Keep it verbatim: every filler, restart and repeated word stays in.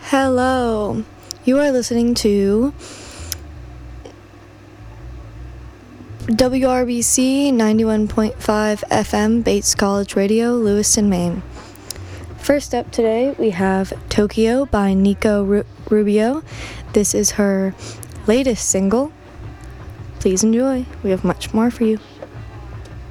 Hello. You are listening to W R B C ninety-one point five F M Bates College Radio, Lewiston, Maine. First up today, we have Tokyo by Nico Ru- Rubio. This is her latest single. Please enjoy. We have much more for you.